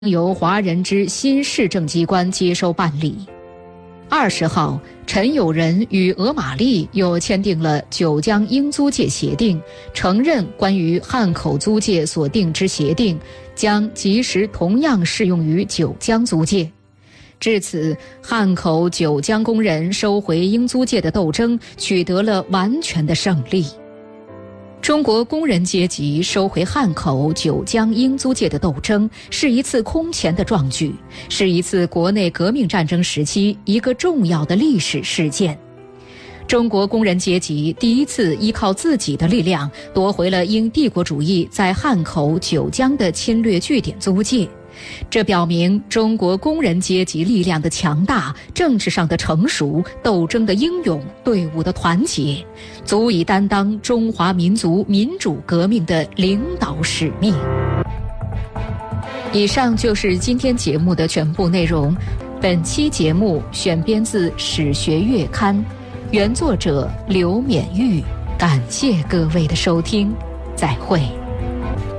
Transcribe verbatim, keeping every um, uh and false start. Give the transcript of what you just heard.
由华人之新市政机关接收办理。二十号，陈友仁与俄玛利又签订了九江英租界协定，承认关于汉口租界所订之协定将即时同样适用于九江租界。至此，汉口九江工人收回英租界的斗争取得了完全的胜利。中国工人阶级收回汉口、九江英租界的斗争是一次空前的壮举，是一次国内革命战争时期一个重要的历史事件。中国工人阶级第一次依靠自己的力量夺回了因帝国主义在汉口、九江的侵略据点租界。这表明中国工人阶级力量的强大、政治上的成熟、斗争的英勇、队伍的团结，足以担当中华民族民主革命的领导使命。以上就是今天节目的全部内容。本期节目选编自《史学月刊》，原作者刘勉玉。感谢各位的收听，再会。